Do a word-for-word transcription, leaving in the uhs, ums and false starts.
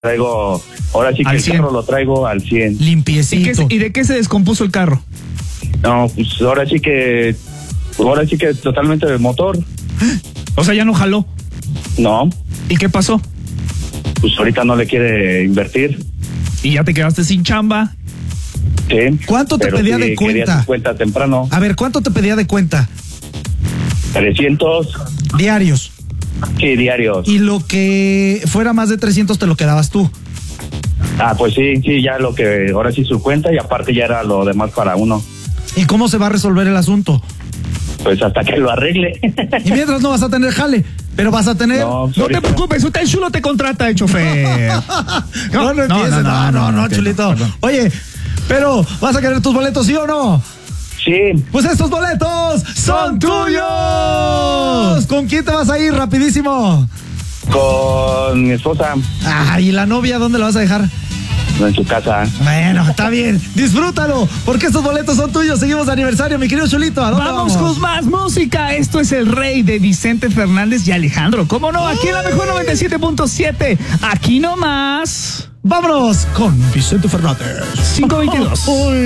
traigo, ahora sí que Al el cien. carro lo traigo al cien. ¿Y, Limpiecito. qué se- ¿Y de qué se descompuso el carro? No, pues ahora sí que, ahora sí que totalmente de motor. O sea, ya no jaló. No, ¿Y qué pasó? pues ahorita no le quiere invertir. Y ya te quedaste sin chamba. Sí. ¿Cuánto te pero pedía sí de quería cuenta? su cuenta temprano. A ver, ¿cuánto te pedía de cuenta? trescientos, Diarios. sí, diarios. Y lo que fuera más de trescientos te lo quedabas tú. Ah, pues sí, sí, ya lo que, ahora sí su cuenta y aparte ya era lo demás para uno. ¿Y cómo se va a resolver el asunto? Pues hasta que lo arregle. Y mientras no vas a tener jale, pero vas a tener... No, No te ahorita- preocupes, usted el chulo te contrata, chofer. No, no empieces, no, no, no, chulito. perdón. Oye, pero ¿vas a querer tus boletos, sí o no? Sí, Pues estos boletos son tuyos. ¿Con quién te vas a ir, rapidísimo? con mi esposa Ah, ¿y la novia dónde la vas a dejar? en su casa. Bueno, está bien, disfrútalo, porque estos boletos son tuyos. Seguimos de aniversario, mi querido Chulito. ¿A dónde Vamos vamos? con más música. Esto es El Rey de Vicente Fernández y Alejandro. ¿Cómo no? Aquí en la mejor noventa y siete punto siete. Aquí nomás. Vámonos con Vicente Fernández. cinco veintidós. Uy.